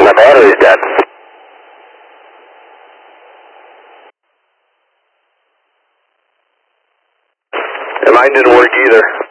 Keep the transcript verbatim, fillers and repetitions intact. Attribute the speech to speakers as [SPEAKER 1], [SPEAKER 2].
[SPEAKER 1] My battery's dead. And mine didn't work either.